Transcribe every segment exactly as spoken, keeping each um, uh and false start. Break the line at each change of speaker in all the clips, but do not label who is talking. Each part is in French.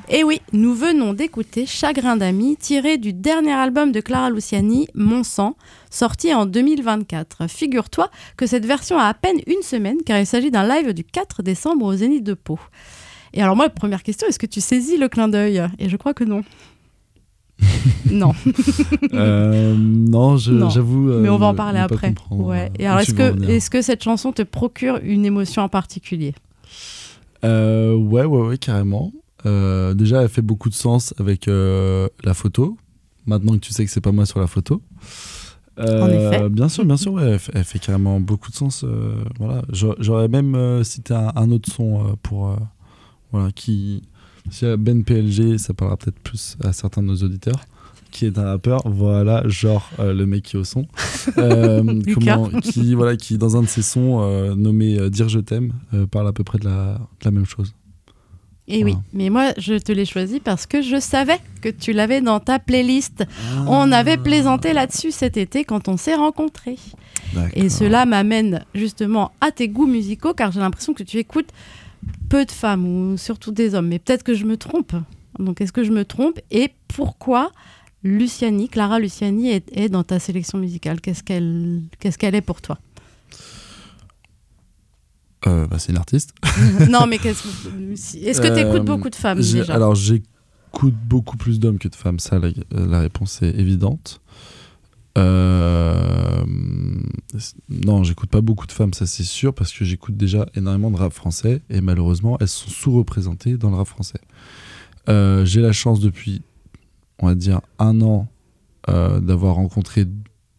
Et oui, nous venons d'écouter Chagrin d'amis, tiré du dernier album de Clara Luciani, Mon sang, sorti en deux mille vingt-quatre. Figure-toi que cette version a à peine une semaine, car il s'agit d'un live du quatre décembre au Zénith de Pau. Et alors moi, première question, est-ce que tu saisis le clin d'œil ? Et je crois que non. non.
euh, non, je,
non,
j'avoue. Euh,
mais on va en parler après. Ouais. Et alors, est-ce que, est-ce que cette chanson te procure une émotion en particulier ?
euh, Ouais, ouais, ouais, carrément. Euh, déjà, elle fait beaucoup de sens avec euh, la photo. Maintenant que tu sais que c'est pas moi sur la photo. Euh,
en effet.
Bien sûr, bien sûr, ouais, elle, fait, elle fait carrément beaucoup de sens. Euh, voilà. J'aurais même euh, cité un, un autre son euh, pour euh, voilà qui. Si Ben P L G, ça parlera peut-être plus à certains de nos auditeurs, qui est un rappeur, voilà, genre euh, le mec qui est au son, euh, comment, qui, voilà, qui dans un de ses sons euh, nommé euh, Dire je t'aime, euh, parle à peu près de la, de la même chose.
Et voilà. Oui, mais moi je te l'ai choisi parce que je savais que tu l'avais dans ta playlist. Ah. On avait plaisanté là-dessus cet été quand on s'est rencontrés. D'accord. Et cela m'amène justement à tes goûts musicaux, car j'ai l'impression que tu écoutes peu de femmes ou surtout des hommes, mais peut-être que je me trompe. Donc est-ce que je me trompe ? Et pourquoi Luciani, Clara Luciani est, est dans ta sélection musicale ? Qu'est-ce qu'elle, qu'est-ce qu'elle est pour toi ?
euh, bah, c'est une artiste.
Non, mais qu'est-ce, est-ce que tu écoutes euh, beaucoup de femmes déjà ?
Alors j'écoute beaucoup plus d'hommes que de femmes, ça la, la réponse est évidente. Euh... Non, j'écoute pas beaucoup de femmes, ça c'est sûr, parce que j'écoute déjà énormément de rap français et malheureusement elles sont sous-représentées dans le rap français. Euh, j'ai la chance depuis, on va dire, un an euh, d'avoir rencontré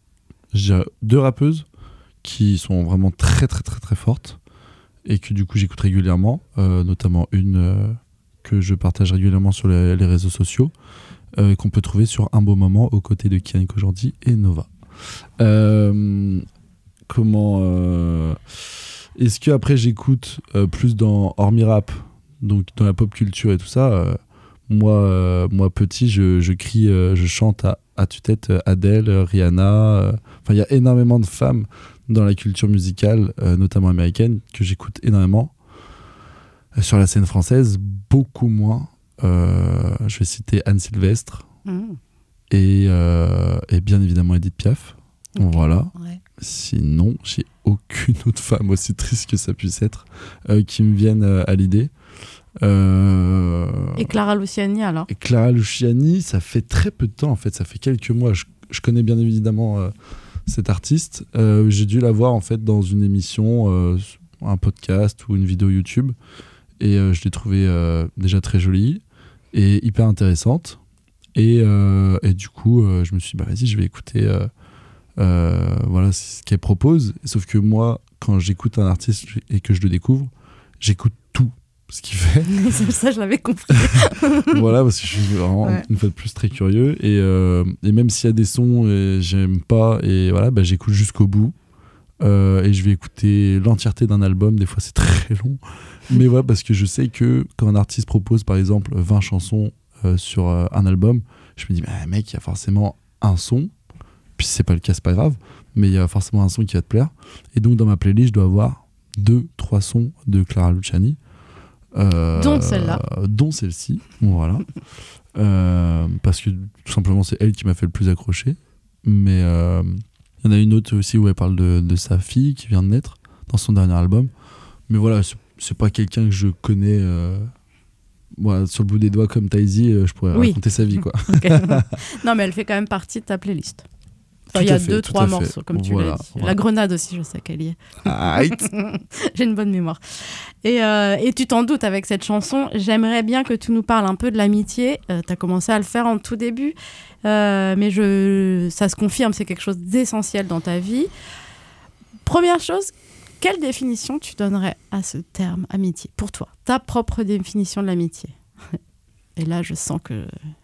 deux rappeuses qui sont vraiment très très très très fortes et que du coup j'écoute régulièrement, euh, notamment une euh, que je partage régulièrement sur les, les réseaux sociaux. Euh, qu'on peut trouver sur Un beau moment aux côtés de Kian Kojandi et Nova. Euh, comment euh, est-ce que après j'écoute euh, plus dans hormis rap, donc dans la pop culture et tout ça. Euh, moi, euh, moi petit, je, je crie, euh, je chante à, à tue-tête Adele, Rihanna. Enfin, euh, il y a énormément de femmes dans la culture musicale, euh, notamment américaine, que j'écoute énormément. Euh, sur la scène française, beaucoup moins. Euh, je vais citer Anne Sylvestre mmh. et, euh, et bien évidemment Edith Piaf. Okay. Voilà. Ouais. Sinon, j'ai aucune autre femme, aussi triste que ça puisse être, euh, qui me vienne euh, à l'idée. Euh...
Et Clara Luciani alors ?
Et Clara Luciani, ça fait très peu de temps en fait, ça fait quelques mois. Je, je connais bien évidemment euh, cette artiste. Euh, j'ai dû la voir en fait dans une émission, euh, un podcast ou une vidéo YouTube. Et euh, je l'ai trouvée euh, déjà très jolie et hyper intéressante. Et, euh, et du coup, euh, je me suis dit, bah vas-y, je vais écouter euh, euh, voilà, ce qu'elle propose. Sauf que moi, quand j'écoute un artiste et que je le découvre, j'écoute tout ce qu'il fait.
Ça, je l'avais compris.
Voilà, parce que je suis vraiment, ouais. une fois de plus, très curieux. Et, euh, et même s'il y a des sons et j'aime pas, et voilà, bah, j'écoute jusqu'au bout. Euh, et je vais écouter l'entièreté d'un album. Des fois, c'est très long. Mais voilà, parce que je sais que quand un artiste propose, par exemple, vingt chansons euh, sur euh, un album, je me dis, bah, mec, il y a forcément un son. Puis si c'est pas le cas, c'est pas grave. Mais il y a forcément un son qui va te plaire. Et donc, dans ma playlist, je dois avoir deux, trois sons de Clara Luciani.
Euh, dont celle-là.
Dont celle-ci. Voilà. euh, parce que tout simplement, c'est elle qui m'a fait le plus accrocher. Mais il euh, y en a une autre aussi où elle parle de, de sa fille qui vient de naître dans son dernier album. Mais voilà, c'est, c'est pas quelqu'un que je connais euh, voilà, sur le bout des doigts comme Taïzi, euh, je pourrais oui. raconter sa vie, quoi. Okay.
Non, mais elle fait quand même partie de ta playlist. Enfin, il y a fait, deux, trois fait. morceaux, comme tu voilà, l'as dit. Voilà. La Grenade aussi, je sais qu'elle y est.
Ah,
j'ai une bonne mémoire. Et, euh, et tu t'en doutes avec cette chanson. J'aimerais bien que tu nous parles un peu de l'amitié. Euh, tu as commencé à le faire en tout début. Euh, mais je, ça se confirme, c'est quelque chose d'essentiel dans ta vie. Première chose, quelle définition tu donnerais à ce terme amitié pour toi ? Ta propre définition de l'amitié. Et là, je sens que...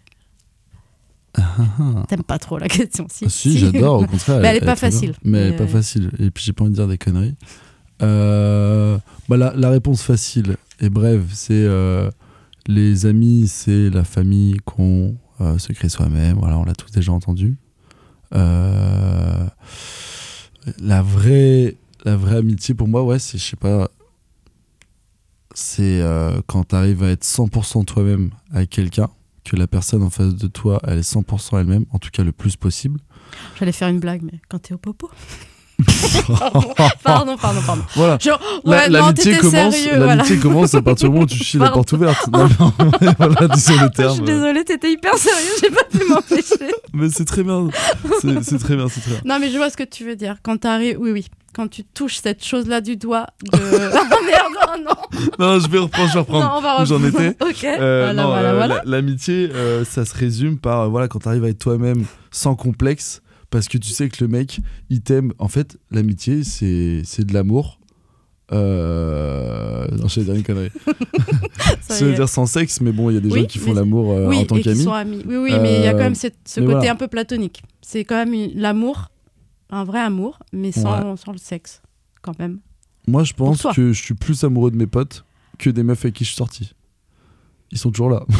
T'aimes pas trop la question, si.
Ah, si, si, j'adore, au contraire.
Mais elle, elle est pas facile.
Mais, mais elle est pas facile. Et puis j'ai pas envie de dire des conneries. Euh, bah la, la réponse facile et brève, c'est euh, les amis, c'est la famille qu'on euh, se crée soi-même. Voilà, on l'a tous déjà entendu. Euh, la vraie, la vraie amitié pour moi, ouais, c'est, je sais pas, c'est euh, quand tu arrives à être cent pour cent toi-même avec quelqu'un, que la personne en face de toi, elle est cent pour cent elle-même, en tout cas le plus possible.
J'allais faire une blague, mais quand t'es au popo. pardon, pardon, pardon.
Voilà.
Genre, ouais,
la,
non,
l'amitié commence,
sérieux,
l'amitié
voilà.
commence à partir du moment où tu chies la porte ouverte. Non, non, voilà, disons le terme.
Je suis désolée, t'étais hyper sérieux, j'ai pas pu m'empêcher.
Mais c'est très bien. C'est, c'est très bien, c'est très bien.
Non, mais je vois ce que tu veux dire. Quand t'arrives, oui, oui. Quand tu touches cette chose-là du doigt de... Oh merde, oh non.
Non, je vais reprendre, je vais reprendre
Non, on va
où j'en étais.
Ok,
Euh,
voilà,
non,
voilà,
euh,
voilà.
la- l'amitié, euh, ça se résume par, euh, voilà, quand t'arrives à être toi-même sans complexe, parce que tu sais que le mec, il t'aime. En fait, l'amitié, c'est, c'est de l'amour. Euh... Non, je vais dire une connerie.
Ça
Je
y
veux
est.
dire sans sexe, mais bon, il y a des
Oui,
gens qui font
mais-
l'amour euh,
Oui,
en tant
et qui
qu'amis.
sont amis. Oui, oui, mais il y a quand même
Euh,
cette- ce
mais
côté
voilà.
un peu platonique. C'est quand même une- l'amour, un vrai amour, mais sans, sans le sexe, quand même.
Moi, je pense
toi.
que je suis plus amoureux de mes potes que des meufs avec qui je suis sorti. Ils sont toujours là.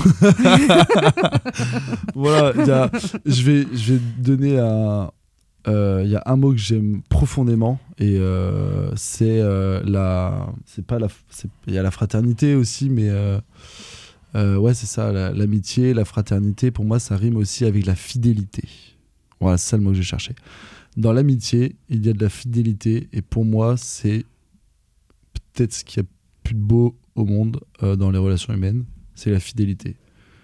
Voilà, il y a- je vais, je vais donner un. euh, Il y a un mot que j'aime profondément et euh, c'est euh, la. C'est pas la. c'est- Il y a la fraternité aussi, mais euh, euh, ouais, c'est ça, la- l'amitié, la fraternité. Pour moi, ça rime aussi avec la fidélité. Voilà, c'est ça le mot que j'ai cherché. Dans l'amitié, il y a de la fidélité et pour moi, c'est peut-être ce qu'il y a plus de beau au monde euh, dans les relations humaines, c'est la fidélité.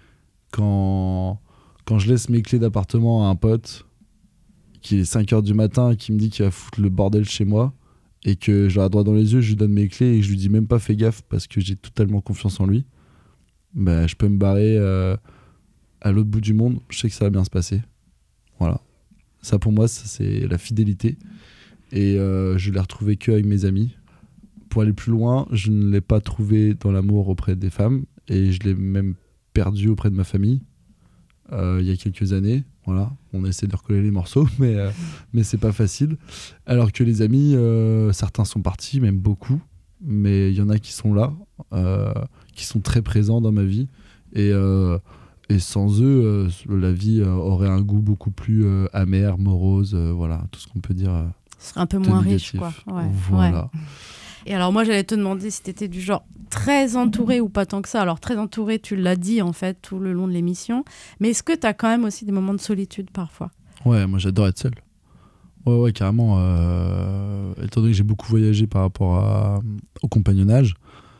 Quand, quand je laisse mes clés d'appartement à un pote qui est cinq heures du matin et qui me dit qu'il va foutre le bordel chez moi et que je regarde droit dans les yeux, je lui donne mes clés et que je lui dis même pas fais gaffe parce que j'ai totalement confiance en lui, ben, je peux me barrer euh, à l'autre bout du monde, je sais que ça va bien se passer. Voilà. Ça pour moi, ça, c'est la fidélité. Et euh, je l'ai retrouvé que avec mes amis. Pour aller plus loin, je ne l'ai pas trouvé dans l'amour auprès des femmes et je l'ai même perdu auprès de ma famille euh, il y a quelques années. Voilà, on essaie de recoller les morceaux, mais, euh, mais c'est pas facile. Alors que les amis, euh, certains sont partis, même beaucoup, mais il y en a qui sont là, euh, qui sont très présents dans ma vie. Et, euh, et sans eux, euh, la vie euh, aurait un goût beaucoup plus euh, amer, morose, euh, voilà, tout ce qu'on peut dire. Euh,
Ce serait un peu
de
moins
négatif.
riche, quoi. Ouais,
Voilà.
ouais. Et alors moi j'allais te demander si t'étais du genre très entouré ou pas tant que ça. Alors très entouré, tu l'as dit en fait tout le long de l'émission, mais est-ce que t'as quand même aussi des moments de solitude parfois?
Ouais, moi j'adore être seul. Ouais, ouais, carrément. Euh, étant donné que j'ai beaucoup voyagé par rapport à, au compagnonnage,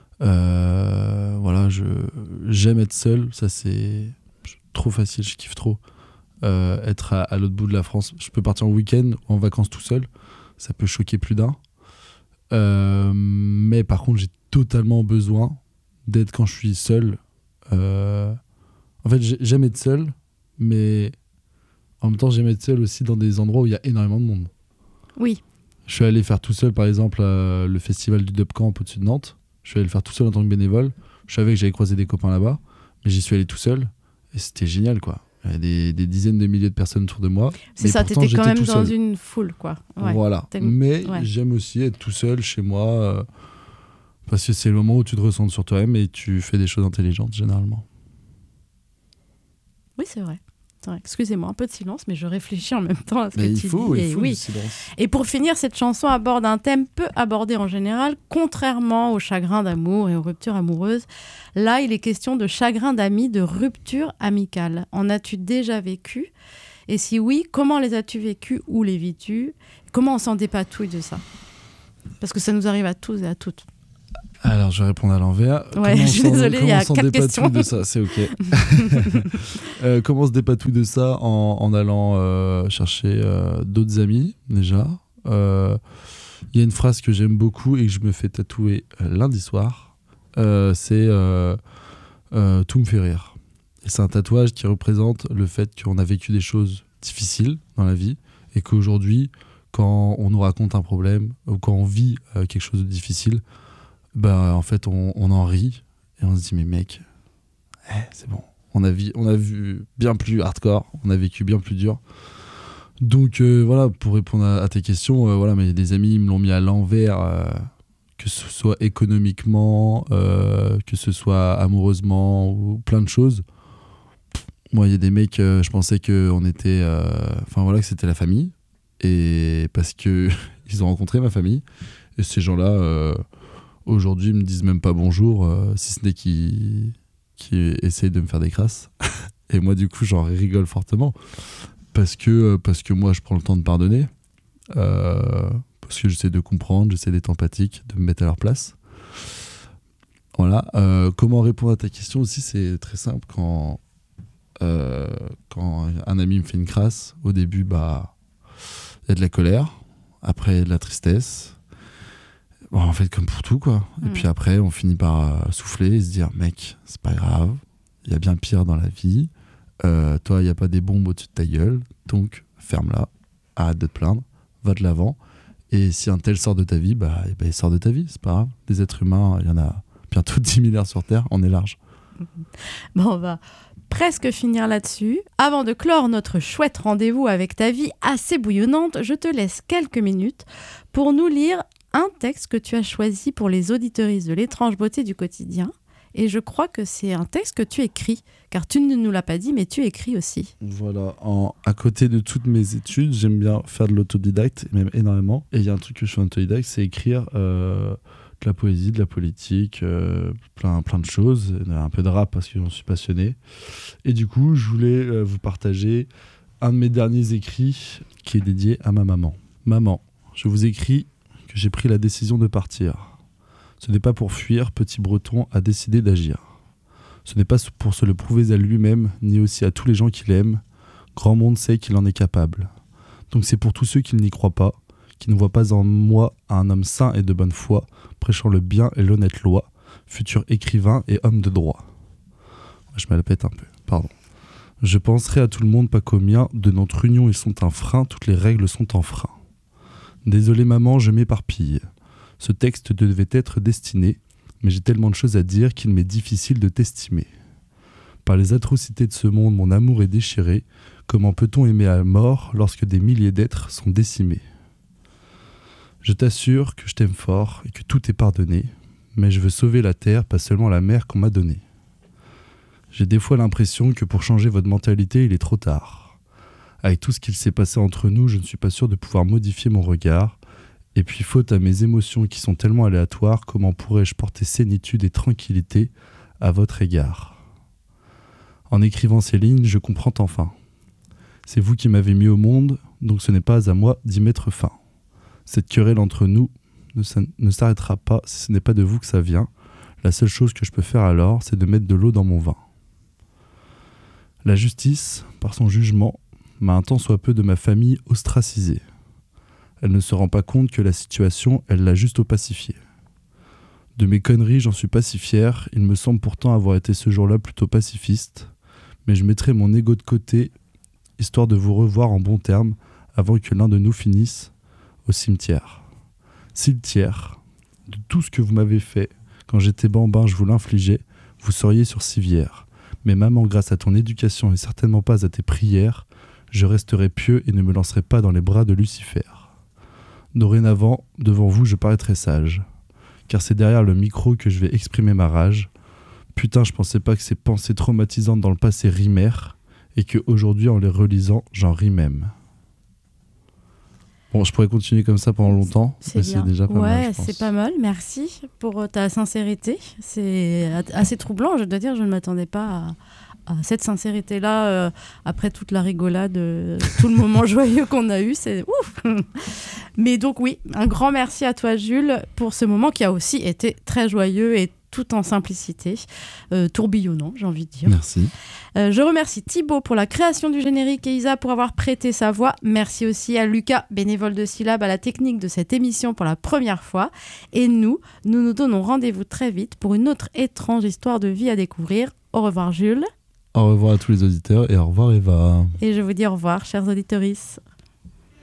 euh, voilà, je, j'aime être seul. Ça c'est trop facile, je kiffe trop. Euh, être à, à l'autre bout de la France, je peux partir en week-end ou en vacances tout seul. Ça peut choquer plus d'un. Euh, mais par contre, j'ai totalement besoin d'être quand je suis seul. Euh, en fait, j'aime être seul, mais en même temps, j'aime être seul aussi dans des endroits où il y a énormément de monde.
Oui.
Je suis allé faire tout seul, par exemple, euh, le festival du Dub Camp au-dessus de Nantes. Je suis allé le faire tout seul en tant que bénévole. Je savais que j'allais croiser des copains là-bas, mais j'y suis allé tout seul et c'était génial, quoi. Il y a des, des dizaines de milliers de personnes autour de moi.
C'est
mais
ça,
pourtant,
t'étais quand
j'étais
même
tout
dans
seul.
une foule, quoi. Ouais.
Voilà.
T'es-
Mais
ouais.
j'aime aussi être tout seul chez moi euh, parce que c'est le moment où tu te ressens sur toi-même et tu fais des choses intelligentes généralement.
Oui, c'est vrai. C'est vrai. Excusez-moi, un peu de silence, mais je réfléchis en même temps à ce
Mais
que
il
tu
faut,
dis.
il
Et
faut
oui.
du silence.
Et pour finir, cette chanson aborde un thème peu abordé en général, contrairement au chagrin d'amour et aux ruptures amoureuses. Là, il est question de chagrin d'amis, de rupture amicale. En as-tu déjà vécu? Et si oui, comment les as-tu vécues ou les vis-tu? Comment on s'en dépatouille de ça? Parce que ça nous arrive à tous et à toutes.
Alors, je vais répondre à l'envers.
Ouais,
Comment
je
on
suis
s'en-
désolée, il y a
comment on s'en
quatre
dépatouille
questions.
de ça, c'est ok. Euh, comment on se dépatouille de ça en, en allant euh, chercher euh, d'autres amis, déjà. Il euh, y a une phrase que j'aime beaucoup et que je me fais tatouer euh, lundi soir. Euh, c'est euh, euh, tout me fait rire. Et c'est un tatouage qui représente le fait qu'on a vécu des choses difficiles dans la vie et qu'aujourd'hui, quand on nous raconte un problème ou quand on vit euh, quelque chose de difficile, bah, en fait, on, on en rit et on se dit, mais mec, eh, c'est bon. On a, vi- on a vu bien plus hardcore, on a vécu bien plus dur. Donc euh, voilà, pour répondre à, à tes questions, euh, voilà, mais des amis ils me l'ont mis à l'envers, euh, que ce soit économiquement, euh, que ce soit amoureusement ou plein de choses. Moi, il y a des mecs, euh, je pensais que on était, enfin euh, voilà, que c'était la famille, et parce que ils ont rencontré ma famille, et ces gens-là. Euh, aujourd'hui, ils me disent même pas bonjour, euh, si ce n'est qu'ils, qu'ils essayent de me faire des crasses. Et moi, du coup, j'en rigole fortement. Parce que, parce que moi, je prends le temps de pardonner. Euh, parce que j'essaie de comprendre, j'essaie d'être empathique, de me mettre à leur place. Voilà. Euh, comment répondre à ta question aussi, c'est très simple. Quand, euh, quand un ami me fait une crasse, au début, bah, il y a de la colère. Après, il y a de la tristesse. Bon, en fait, comme pour tout, quoi. Mmh. Et puis après, on finit par euh, souffler et se dire, mec, c'est pas grave. Il y a bien pire dans la vie. Euh, toi, il n'y a pas des bombes au-dessus de ta gueule. Donc, ferme-la. Arrête de te plaindre. Va de l'avant. Et si un tel sort de ta vie, bah, bah, il sort de ta vie. C'est pas grave. Des êtres humains, il y en a bientôt dix milliards sur Terre, on est large.
Bon, on va presque finir là-dessus. Avant de clore notre chouette rendez-vous avec ta vie assez bouillonnante, je te laisse quelques minutes pour nous lire un texte que tu as choisi pour les auditeuristes de l'étrange beauté du quotidien. Et je crois que c'est un texte que tu écris, car tu ne nous l'as pas dit, mais tu écris aussi.
Voilà, en, à côté de toutes mes études, j'aime bien faire de l'autodidacte, même énormément. Et il y a un truc que je fais en autodidacte, c'est écrire... Euh, de la poésie, de la politique, euh, plein, plein de choses, un peu de rap parce que j'en suis passionné. Et du coup, je voulais euh, vous partager un de mes derniers écrits qui est dédié à ma maman. Maman, je vous écris que j'ai pris la décision de partir. Ce n'est pas pour fuir, petit breton a décidé d'agir. Ce n'est pas pour se le prouver à lui-même, ni aussi à tous les gens qui l'aiment. Grand monde sait qu'il en est capable. Donc c'est pour tous ceux qui n'y croient pas, qui ne voient pas en moi un homme sain et de bonne foi, prêchant le bien et l'honnête loi, futur écrivain et homme de droit. Je me la pète un peu, pardon. Je penserai à tout le monde pas qu'au mien, de notre union ils sont un frein, toutes les règles sont en frein. Désolé maman, je m'éparpille. Ce texte devait être destiné, mais j'ai tellement de choses à dire qu'il m'est difficile de t'estimer. Par les atrocités de ce monde, mon amour est déchiré. Comment peut-on aimer à mort lorsque des milliers d'êtres sont décimés ? Je t'assure que je t'aime fort et que tout est pardonné, mais je veux sauver la terre, pas seulement la mer qu'on m'a donnée. J'ai des fois l'impression que pour changer votre mentalité, il est trop tard. Avec tout ce qu'il s'est passé entre nous, je ne suis pas sûr de pouvoir modifier mon regard. Et puis, faute à mes émotions qui sont tellement aléatoires, comment pourrais-je porter sénitude et tranquillité à votre égard ? En écrivant ces lignes, je comprends enfin. C'est vous qui m'avez mis au monde, donc ce n'est pas à moi d'y mettre fin. Cette querelle entre nous ne, ne s'arrêtera pas si ce n'est pas de vous que ça vient. La seule chose que je peux faire alors, c'est de mettre de l'eau dans mon vin. La justice, par son jugement, m'a un tant soit peu de ma famille ostracisée. Elle ne se rend pas compte que la situation, elle l'a juste opacifiée. De mes conneries, j'en suis pas si fier. Il me semble pourtant avoir été ce jour-là plutôt pacifiste. Mais je mettrai mon ego de côté, histoire de vous revoir en bons termes, avant que l'un de nous finisse au cimetière. Cimetière, de tout ce que vous m'avez fait, quand j'étais bambin, je vous l'infligeais, vous seriez sur civière. Mais maman, grâce à ton éducation et certainement pas à tes prières, je resterai pieux et ne me lancerai pas dans les bras de Lucifer. Dorénavant, devant vous, je paraîtrai sage, car c'est derrière le micro que je vais exprimer ma rage. Putain, je pensais pas que ces pensées traumatisantes dans le passé rimèrent, et qu'aujourd'hui, en les relisant, j'en ris même. Bon, je pourrais continuer comme ça pendant longtemps,
c'est
mais
bien.
c'est déjà pas
ouais,
mal, je pense.
C'est pas mal, merci pour ta sincérité. C'est assez troublant, je dois dire, je ne m'attendais pas à, à cette sincérité-là, euh, après toute la rigolade, euh, tout le moment joyeux qu'on a eu, c'est ouf. Mais donc oui, un grand merci à toi Jules, pour ce moment qui a aussi été très joyeux et tout en simplicité, euh, tourbillonnant, j'ai envie de dire.
Merci.
Euh, je remercie Thibaut pour la création du générique et Isa pour avoir prêté sa voix. Merci aussi à Lucas, bénévole de Syllab, à la technique de cette émission pour la première fois. Et nous, nous nous donnons rendez-vous très vite pour une autre étrange histoire de vie à découvrir. Au revoir Jules.
Au revoir à tous les auditeurs et au revoir Eva.
Et je vous dis au revoir, chers auditeuristes.